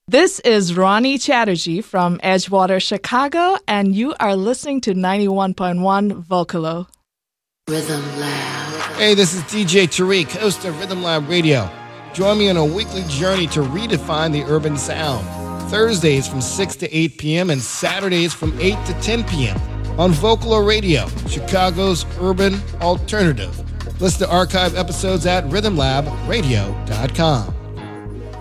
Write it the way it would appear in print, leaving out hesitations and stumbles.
This is Ronnie Chatterjee from Edgewater, Chicago, and you are listening to 91.1 Vocalo. Rhythm Lab. Hey, this is DJ Tariq, host of Rhythm Lab Radio. Join me on a weekly journey to redefine the urban sound. Thursdays from 6 to 8 p.m. and Saturdays from 8 to 10 p.m. on Vocalo Radio, Chicago's urban alternative. Listen to archive episodes at rhythmlabradio.com.